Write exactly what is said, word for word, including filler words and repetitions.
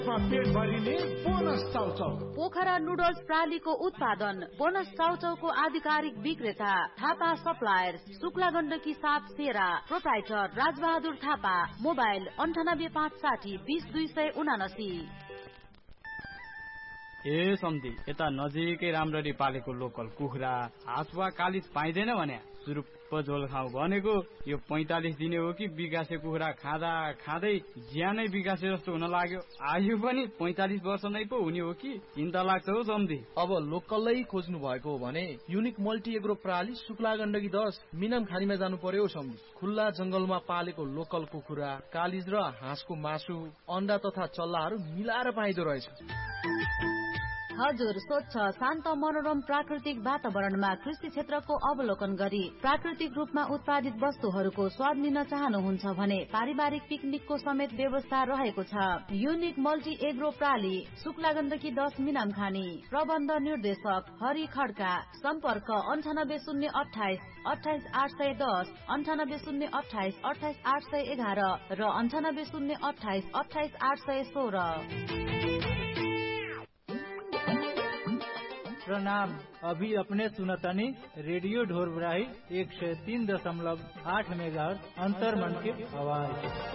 पेट भरिने bonus chow chow. Pokhara noodles प्रालीको उत्पादन, bonus चाउचाउको आधिकारिक विक्रेता थापा सप्लायर्स, शुक्ला गण्डकी सात सेरा, प्रोप्राइटर राजबहादुर थापा। मोबाइल अन्ठानब्बे पाँच साठी बीस दुई सय उनासी। ए सम्धी, यता नजिकै राम्ररी पालेको लोकल कुखुरा हातवा कालिज पाइँदैन भने सुरुप्प झोल खाऊ भनेको यो पैंतालिस दिने हो कि विकासे कुखुरा खाँदा खाँदै ज्यानै विकासे जस्तो हुन लाग्यो। आयु पनि पैंतालिस वर्ष नै पो हुने हो कि चिन्ता लाग्छ हौ सम्धी। अब लोकलै खोज्नु भएको हो भने unique multi agro प्राली Shukla Gandaki दस मिनाम खानीमा जानु पर्यो सम्धी। खुल्ला जंगलमा पालेको लोकल कुखुरा, कालिज र हाँसको मासु, अन्डा तथा चल्लाहरू मिलाएर पाइदो रहेछ। हजुर, स्वच्छ शान्त मनोरम प्राकृतिक वातावरणमा कृषि क्षेत्रको अवलोकन गरी प्राकृतिक रूपमा उत्पादित वस्तुहरूको स्वाद लिन चाहनुहुन्छ भने पारिवारिक पिकनिकको समेत व्यवस्था रहेको छ। Unique multi agro प्राली, Shukla Gandaki दस मिनाम खानी। प्रबन्ध निर्देशक हरि खड्का। सम्पर्क अन्ठानब्बे शून्य अठाइस अठाइस आठ सय दस, अन्ठानब्बे शून्य अठाइस अठाइस आठ सय एघार र अन्ठानब्बे शून्य अठाइस अठाइस आठ सय सोह्र। प्रणाम। अभी अपने सुनतनी रेडियो ढोरबराही एक सौ तीन दशमलव आठ मेगाहर्ट्ज अंतर्मन के आवाज।